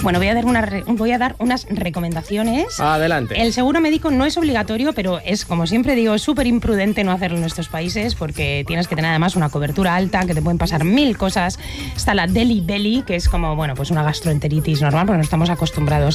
Bueno, voy a dar unas recomendaciones. Adelante. El seguro médico no es obligatorio, pero es, como siempre digo, súper imprudente no hacerlo en nuestros países porque tienes que tener además una cobertura alta, que te pueden pasar 1000 cosas. Está la Deli Belly, que es como, bueno, pues una gastroenteritis normal, porque no estamos acostumbrados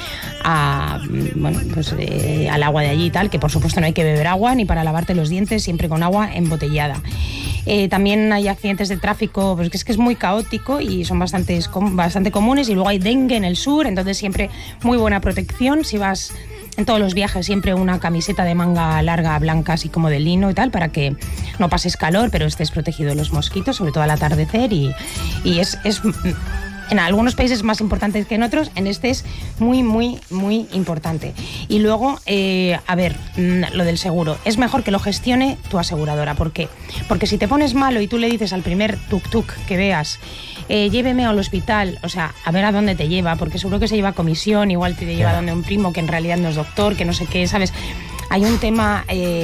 al agua de allí y tal, que por supuesto no hay que beber agua ni para lavarte los dientes, siempre con agua embotellada. También hay accidentes de tráfico, pues que es muy caótico y son bastante comunes, y luego hay dengue en el sur, entonces siempre muy buena protección. Si vas en todos los viajes, siempre una camiseta de manga larga blanca, así como de lino y tal, para que no pases calor, pero estés protegido de los mosquitos, sobre todo al atardecer, y es en algunos países más importante que en otros, en este es muy, muy, muy importante. Y luego, lo del seguro. Es mejor que lo gestione tu aseguradora. ¿Por qué? Porque si te pones malo y tú le dices al primer tuk-tuk que veas, lléveme al hospital, o sea, a ver a dónde te lleva, porque seguro que se lleva comisión, igual te lleva donde un primo que en realidad no es doctor, que no sé qué, ¿sabes? Hay un tema,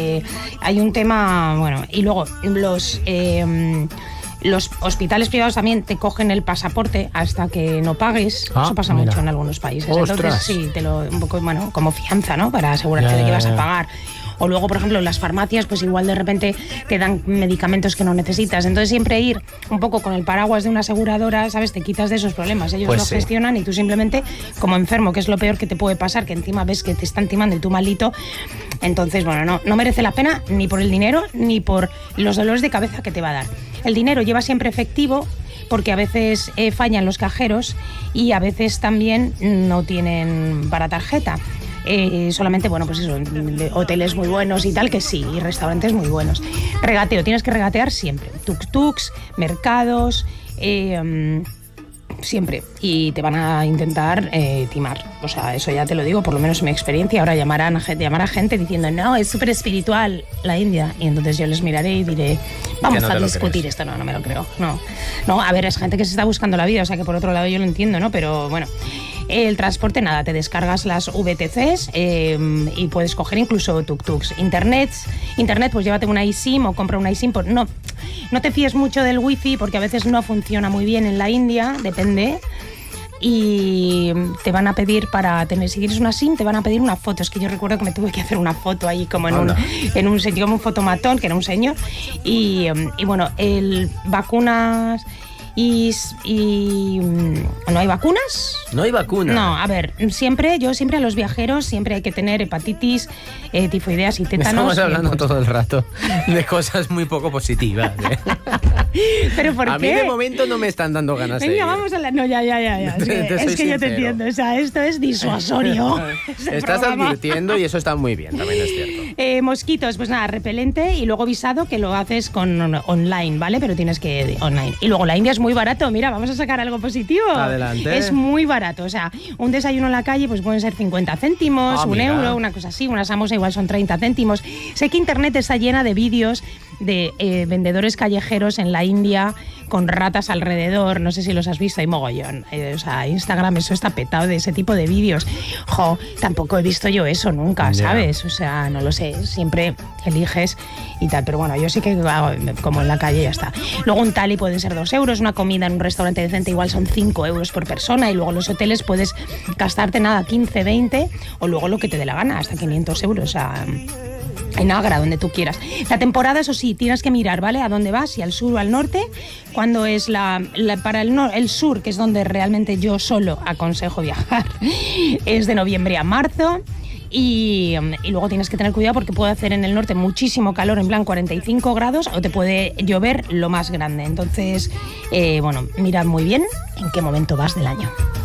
bueno, y luego los hospitales privados también te cogen el pasaporte hasta que no pagues. Eso pasa mucho en algunos países. ¡Ostras! Entonces sí, un poco, bueno, como fianza, ¿no? Para asegurarte de que vas a pagar. O luego, por ejemplo, en las farmacias, pues igual de repente te dan medicamentos que no necesitas. Entonces siempre ir un poco con el paraguas de una aseguradora, ¿sabes? Te quitas de esos problemas. Ellos lo gestionan y tú simplemente, como enfermo, que es lo peor que te puede pasar, que encima ves que te están timando y tú malito. Entonces, bueno, no merece la pena ni por el dinero ni por los dolores de cabeza que te va a dar. El dinero lleva siempre efectivo, porque a veces fallan los cajeros y a veces también no tienen para tarjeta. Solamente, bueno, pues eso, hoteles muy buenos y tal, que sí, y restaurantes muy buenos. Regateo, tienes que regatear siempre. Tuk-tuks, mercados, siempre. Y te van a intentar timar. O sea, eso ya te lo digo, por lo menos en mi experiencia. Ahora llamará gente diciendo, no, es súper espiritual la India. Y entonces yo les miraré y diré, vamos a discutir esto. No me lo creo. No, a ver, es gente que se está buscando la vida, o sea que por otro lado yo lo entiendo, ¿no? Pero bueno. El transporte, nada, te descargas las VTCs y puedes coger incluso tuk-tuks. Internet, pues llévate una eSIM o compra una eSIM. No te fíes mucho del wifi porque a veces no funciona muy bien en la India, depende. Y te van a pedir si quieres una SIM, te van a pedir una foto. Es que yo recuerdo que me tuve que hacer una foto ahí como en un sitio, como un fotomatón, que era un señor. Y bueno, vacunas... Y ¿no hay vacunas? No hay vacunas. No, a ver, yo siempre a los viajeros siempre hay que tener hepatitis, tifoideas y tétanos. Estamos hablando todo el rato de cosas muy poco positivas, ¿eh? ¿Pero por qué? A mí de momento no me están dando ganas de ir. Venga, vamos a la... No, ya. Sí, es que yo te entiendo, o sea, esto es disuasorio. Estás advirtiendo y eso está muy bien, también es cierto. Mosquitos, pues nada, repelente y luego visado, que lo haces online, ¿vale? Pero tienes que online. Y luego la India es muy barato, mira, vamos a sacar algo positivo. Adelante. Es muy barato, o sea, un desayuno en la calle pues pueden ser 50 céntimos, un euro, una cosa así, una samosa igual son 30 céntimos. Sé que internet está llena de vídeos de vendedores callejeros en la India con ratas alrededor, no sé si los has visto, hay mogollón. O sea, Instagram, eso está petado de ese tipo de vídeos. Tampoco he visto yo eso nunca, ¿sabes? O sea, no lo sé, siempre eliges y tal, pero bueno, yo sí que como en la calle ya está. Luego un tali puede ser 2 euros, una comida en un restaurante decente igual son 5 euros por persona, y luego los hoteles puedes gastarte nada, 15, 20 o luego lo que te dé la gana, hasta 500 euros, o sea... En Agra, donde tú quieras. La temporada, eso sí, tienes que mirar, ¿vale? A dónde vas, si al sur o al norte. Cuando es para el sur, que es donde realmente yo solo aconsejo viajar, es de noviembre a marzo. Y luego tienes que tener cuidado porque puede hacer en el norte muchísimo calor, en plan 45 grados, o te puede llover lo más grande. Entonces, bueno, mira muy bien en qué momento vas del año.